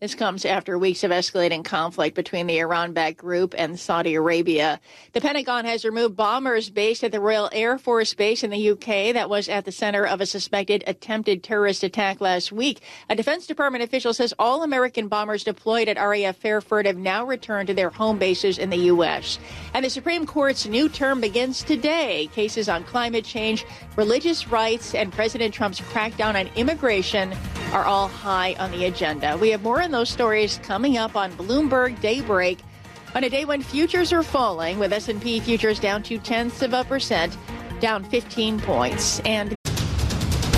This comes after weeks of escalating conflict between the Iran-backed group and Saudi Arabia. The Pentagon has removed bombers based at the Royal Air Force Base in the UK that was at the center of a suspected attempted terrorist attack last week. A Defense Department official says all American bombers deployed at RAF Fairford have now returned to their home bases in the U.S. And the Supreme Court's new term begins today. Cases on climate change, religious rights, and President Trump's crackdown on immigration are all high on the agenda. We have more on those stories coming up on Bloomberg Daybreak on a day when futures are falling, with S&P futures down 0.2%, down 15 points. And